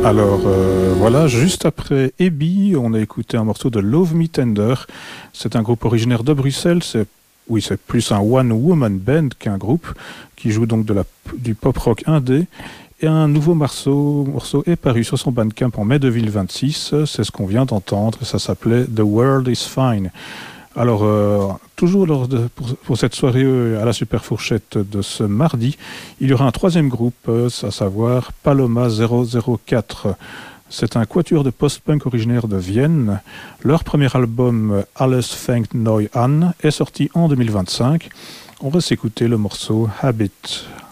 Voilà, juste après Ebi, on a écouté un morceau de Love Me Tender. C'est un groupe originaire de Bruxelles. C'est plus un one-woman band qu'un groupe qui joue donc du pop-rock indé. Et un nouveau morceau est paru sur son Bandcamp en mai 2026. C'est ce qu'on vient d'entendre. Ça s'appelait The World is Fine. Toujours pour cette soirée à la Super Fourchette de ce mardi, il y aura un troisième groupe, à savoir Paloma 004. C'est un quatuor de post-punk originaire de Vienne. Leur premier album, Alles fängt neu an, est sorti en 2025. On va s'écouter le morceau Habit.